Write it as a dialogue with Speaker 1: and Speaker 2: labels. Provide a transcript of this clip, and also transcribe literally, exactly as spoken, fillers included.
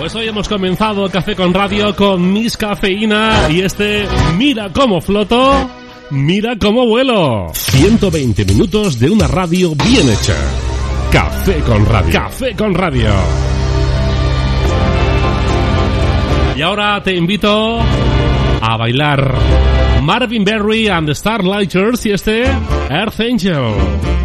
Speaker 1: Pues hoy hemos comenzado Café con Radio con Miss Cafeína y este Mira cómo floto, mira cómo vuelo. ciento veinte minutos de una radio bien hecha. Café con Radio. Café con Radio. Y ahora te invito a bailar Marvin Berry and the Starlighters y este Earth Angel.